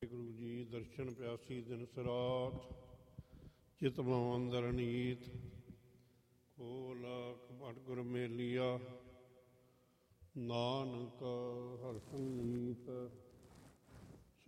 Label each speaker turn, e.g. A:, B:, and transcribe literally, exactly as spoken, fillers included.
A: ਗੁਰੂ ਜੀ ਦਰਸ਼ਨ ਪਿਆਸੀ ਦਿਨ ਸਰਾਤ, ਚਿਤ ਮਉ ਅੰਦਰ ਨੀਤ, ਖੋਲ ਕਪਟ ਗੁਰ ਮੇਲਿਆ, ਨਾਨਕ ਹਰਿ ਸੰਗੀਤ।